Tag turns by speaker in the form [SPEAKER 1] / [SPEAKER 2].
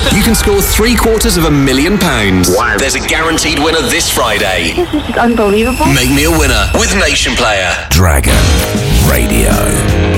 [SPEAKER 1] You can score £750,000.
[SPEAKER 2] Wow.
[SPEAKER 1] There's a guaranteed winner this Friday.
[SPEAKER 3] This is unbelievable.
[SPEAKER 1] Make me a winner with Nation Player.
[SPEAKER 4] Dragon Radio.